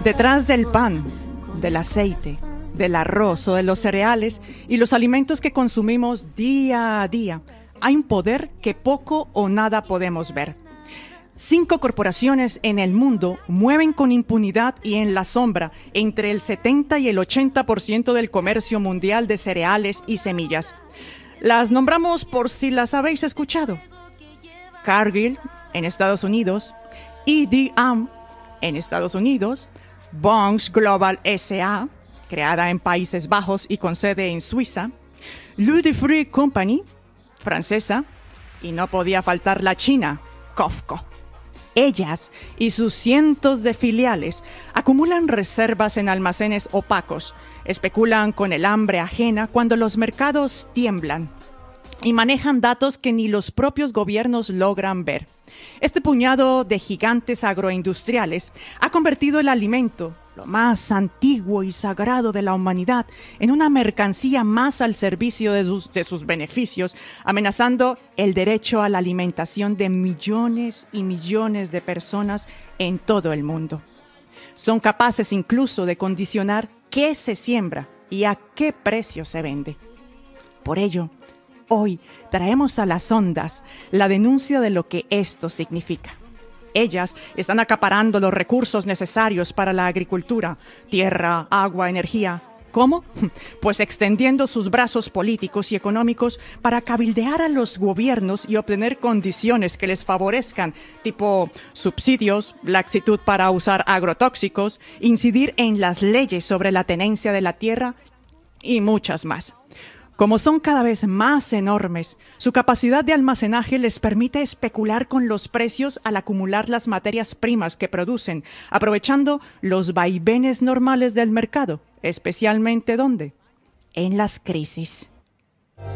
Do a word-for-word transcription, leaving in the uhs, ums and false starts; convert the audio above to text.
Detrás del pan, del aceite, del arroz o de los cereales y los alimentos que consumimos día a día, hay un poder que poco o nada podemos ver. Cinco corporaciones en el mundo mueven con impunidad y en la sombra entre el setenta y el ochenta por ciento del comercio mundial de cereales y semillas. Las nombramos por si las habéis escuchado. Cargill, en Estados Unidos, E D M, en Estados Unidos, Bunge Global S A, creada en Países Bajos y con sede en Suiza, Louis Free Company, francesa, y no podía faltar la china, COFCO. Ellas y sus cientos de filiales acumulan reservas en almacenes opacos, especulan con el hambre ajena cuando los mercados tiemblan y manejan datos que ni los propios gobiernos logran ver. Este puñado de gigantes agroindustriales ha convertido el alimento, lo más antiguo y sagrado de la humanidad, en una mercancía más al servicio de sus, de sus beneficios, amenazando el derecho a la alimentación de millones y millones de personas en todo el mundo. Son capaces incluso de condicionar qué se siembra y a qué precio se vende. Por ello, hoy traemos a las ondas la denuncia de lo que esto significa. Ellas están acaparando los recursos necesarios para la agricultura, tierra, agua, energía. ¿Cómo? Pues extendiendo sus brazos políticos y económicos para cabildear a los gobiernos y obtener condiciones que les favorezcan, tipo subsidios, laxitud para usar agrotóxicos, incidir en las leyes sobre la tenencia de la tierra y muchas más. Como son cada vez más enormes, su capacidad de almacenaje les permite especular con los precios al acumular las materias primas que producen, aprovechando los vaivenes normales del mercado, especialmente ¿dónde? En las crisis.